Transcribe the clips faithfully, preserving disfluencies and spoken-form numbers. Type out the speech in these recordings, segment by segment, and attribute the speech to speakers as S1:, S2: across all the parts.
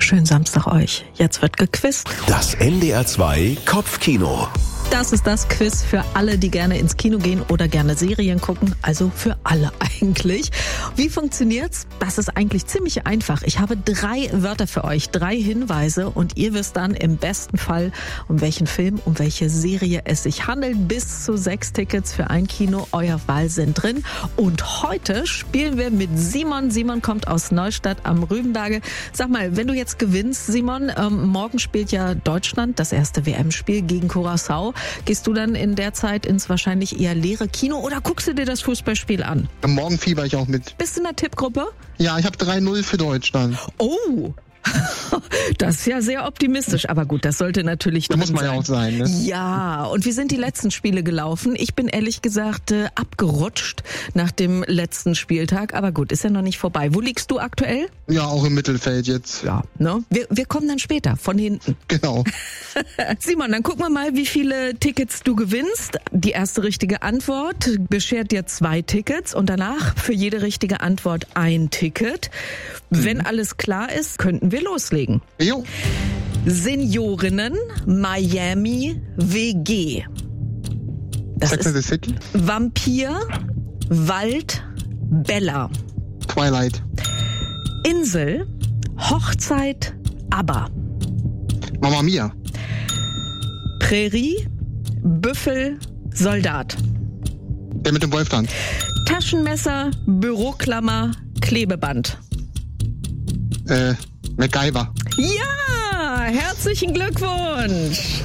S1: Schönen Samstag euch. Jetzt wird gequizt.
S2: Das N D R zwei Kopfkino.
S1: Das ist das Quiz für alle, die gerne ins Kino gehen oder gerne Serien gucken. Also für alle eigentlich. Wie funktioniert's? Das ist eigentlich ziemlich einfach. Ich habe drei Wörter für euch, drei Hinweise und ihr wisst dann im besten Fall, um welchen Film, um welche Serie es sich handelt. Bis zu sechs Tickets für ein Kino eurer Wahl sind drin. Und heute spielen wir mit Simon. Simon kommt aus Neustadt am Rübenberge. Sag mal, wenn du jetzt gewinnst, Simon, ähm, morgen spielt ja Deutschland das erste W M-Spiel gegen Curaçao. Gehst du dann in der Zeit ins wahrscheinlich eher leere Kino oder guckst du dir das Fußballspiel an?
S3: Morgen fieber ich auch mit.
S1: Bist du in der Tippgruppe?
S3: Ja, ich habe drei null für Deutschland.
S1: Oh! Das ist ja sehr optimistisch, aber gut, das sollte natürlich
S3: Da
S1: drin
S3: muss man
S1: sein.
S3: ja auch sein, ne?
S1: Ja, und wie sind die letzten Spiele gelaufen? Ich bin ehrlich gesagt äh, abgerutscht nach dem letzten Spieltag, aber gut, ist ja noch nicht vorbei. Wo liegst du aktuell?
S3: Ja, auch im Mittelfeld jetzt.
S1: Ja, ne? Wir, wir kommen dann später, von hinten.
S3: Genau.
S1: Simon, dann gucken wir mal, wie viele Tickets du gewinnst. Die erste richtige Antwort beschert dir zwei Tickets und danach für jede richtige Antwort ein Ticket. Wenn mhm. alles klar ist, könnten wir loslegen.
S3: Jo.
S1: Seniorinnen Miami W G. Das
S3: Sex and the
S1: ist
S3: City?
S1: Vampir, Wald, Bella.
S3: Twilight.
S1: Insel, Hochzeit, ABBA.
S3: Mamma Mia.
S1: Prärie, Büffel, Soldat.
S3: Der mit dem Wolfgang.
S1: Taschenmesser, Büroklammer, Klebeband.
S3: Äh, MacGyver.
S1: Ja, herzlichen Glückwunsch.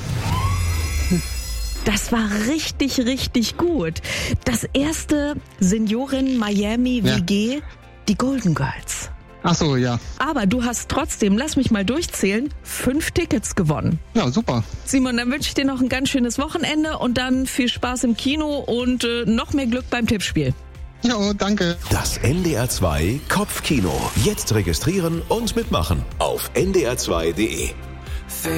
S1: Das war richtig, richtig gut. Das erste Seniorin Miami W G, ja. Die Golden Girls.
S3: Ach so, ja.
S1: Aber du hast trotzdem, lass mich mal durchzählen, fünf Tickets gewonnen.
S3: Ja, super.
S1: Simon, dann wünsche ich dir noch ein ganz schönes Wochenende und dann viel Spaß im Kino und äh, noch mehr Glück beim Tippspiel.
S3: Jo, danke.
S2: Das N D R zwei Kopfkino. Jetzt registrieren und mitmachen auf n d r zwei punkt d e.